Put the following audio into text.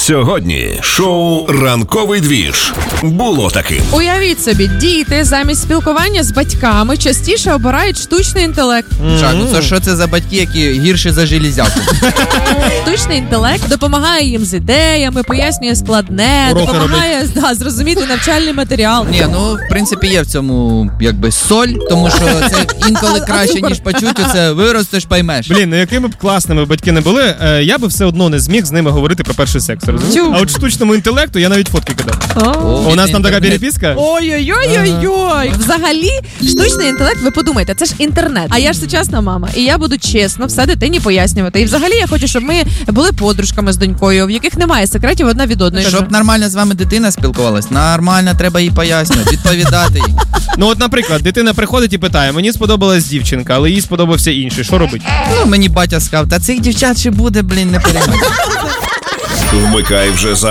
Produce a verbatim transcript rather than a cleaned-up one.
Сьогодні шоу «Ранковий двіж» було таким. Уявіть собі, діти замість спілкування з батьками частіше обирають штучний інтелект. Чак, ну це що це за батьки, які гірші за железяку? Штучний інтелект допомагає їм з ідеями, пояснює складне, Уроки допомагає да, зрозуміти навчальний матеріал. Ні, ну в принципі є в цьому якби соль, тому що це інколи краще, ніж почути це виростеш, поймеш. Блін, ну якими б класними батьки не були, е, я би все одно не зміг з ними говорити про перший секс, розумієш? Чу. А от штучному інтелекту я навіть фотки кидав. О. У нас там така Інтернет. переписка. Ой-ой-ой-ой-ой. Взагалі, штучний інтелект, ви подумайте, це ж інтернет. А я ж сучасна мама, і я буду чесно все дитині пояснювати. І взагалі я хочу, щоб ми були подружками з донькою, в яких немає секретів одна від одної. Щоб нормально з вами дитина спілкувалась, нормально треба їй пояснювати, відповідати їй. Ну от, наприклад, дитина приходить і питає, мені сподобалась дівчинка, але їй сподобався інший. Що робить? Ну, мені батя сказав, та цих дівчат ще буде, блін, не переймай. Вмикай вже за